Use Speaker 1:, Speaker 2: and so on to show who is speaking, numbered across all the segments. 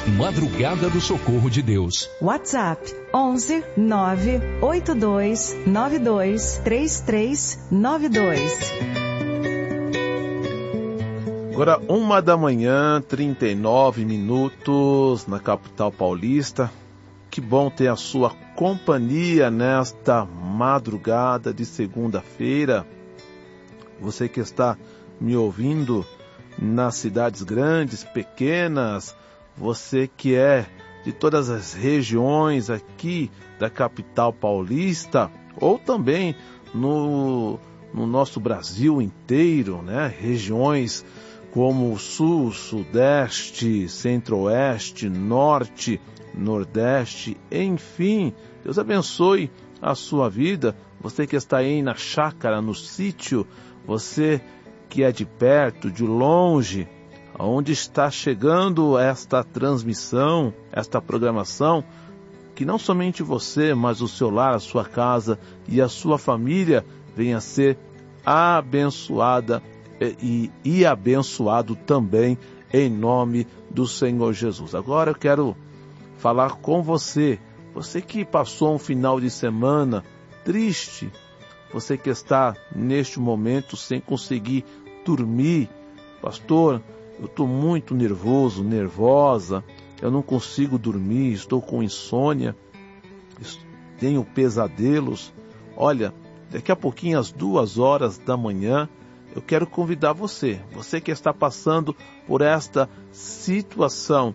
Speaker 1: Madrugada do Socorro de Deus.
Speaker 2: WhatsApp 11 982 92 3392.
Speaker 3: Agora 1h39, 39 na capital paulista. Que bom ter a sua companhia nesta madrugada de segunda-feira. Você que está me ouvindo nas cidades grandes, pequenas, você que é de todas as regiões aqui da capital paulista, ou também no nosso Brasil inteiro, né? Regiões como o Sul, Sudeste, Centro-Oeste, Norte, Nordeste, enfim, Deus abençoe a sua vida. Você que está aí na chácara, no sítio, você que é de perto, de longe, aonde está chegando esta transmissão, esta programação, que não somente você, mas o seu lar, a sua casa e a sua família venha a ser abençoada e abençoado também em nome do Senhor Jesus. Agora eu quero falar com você, você que passou um final de semana triste, você que está neste momento sem conseguir dormir. Pastor, eu estou muito nervoso, nervosa, eu não consigo dormir, estou com insônia, tenho pesadelos. Olha, daqui a pouquinho às 2h da manhã, eu quero convidar você que está passando por esta situação,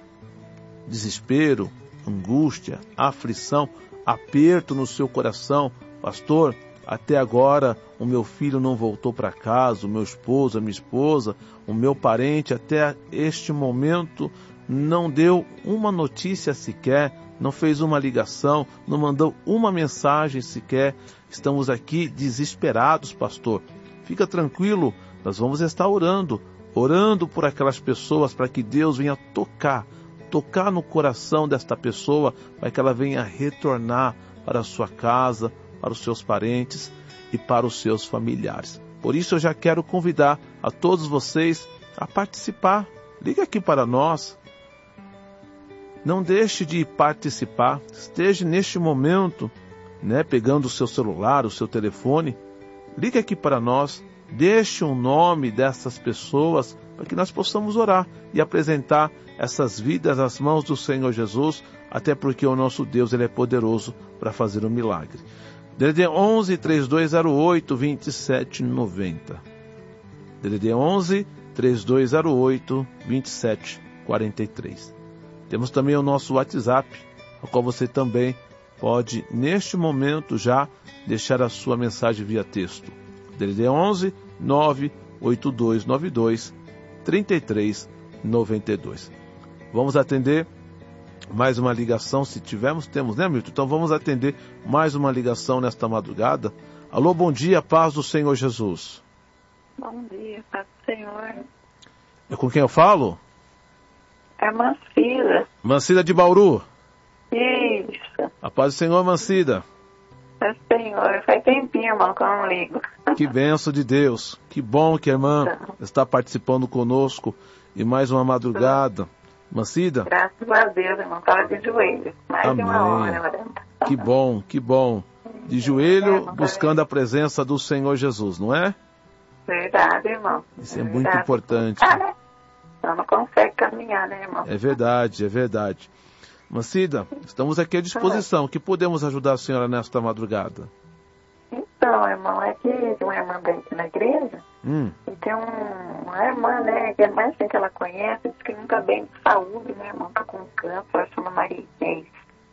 Speaker 3: desespero, angústia, aflição, aperto no seu coração. Pastor, até agora o meu filho não voltou para casa, o meu esposo, a minha esposa, o meu parente, até este momento não deu uma notícia sequer, não fez uma ligação, não mandou uma mensagem sequer. Estamos aqui desesperados, pastor. Fica tranquilo, nós vamos estar orando por aquelas pessoas, para que Deus venha tocar no coração desta pessoa, para que ela venha retornar para a sua casa, para os seus parentes e para os seus familiares. Por isso eu já quero convidar a todos vocês a participar. Liga aqui para nós. Não deixe de participar. Esteja neste momento, pegando o seu celular, o seu telefone. Liga aqui para nós. Deixe o nome dessas pessoas para que nós possamos orar e apresentar essas vidas nas mãos do Senhor Jesus, até porque o nosso Deus ele é poderoso para fazer um milagre. DDD 11 3208 2790. DDD 11 3208 2743. Temos também o nosso WhatsApp, ao qual você também pode, neste momento, já deixar a sua mensagem via texto. DDD 11 98292 3392. Vamos atender mais uma ligação, se temos, né, Milton? Então vamos atender mais uma ligação nesta madrugada. Alô, bom dia, paz do Senhor Jesus.
Speaker 4: Bom dia, paz do Senhor.
Speaker 3: É com quem eu falo?
Speaker 4: É Mancida.
Speaker 3: Mancida de Bauru.
Speaker 4: Isso.
Speaker 3: A paz do Senhor, Mancida.
Speaker 4: É, Senhor, faz tempinho, irmão, que eu não ligo.
Speaker 3: Que bênção de Deus. Que bom que a irmã está participando conosco em mais uma madrugada. Mancida?
Speaker 4: Graças a Deus, irmão, estava de joelho. Mais de uma hora.
Speaker 3: Que bom, que bom. De joelho, buscando a presença do Senhor Jesus, não é?
Speaker 4: Verdade, irmão.
Speaker 3: Isso é muito importante.
Speaker 4: Então não consegue caminhar, né, irmão?
Speaker 3: É verdade, é verdade. Mancida, estamos aqui à disposição. O que podemos ajudar a senhora nesta madrugada?
Speaker 4: Então, irmão, é que tem uma irmã bem aqui na igreja, e tem uma irmã, né, que é mais assim que ela conhece, diz que nunca bem de saúde, né, irmão, tá com câncer, ela chama Maria Inês.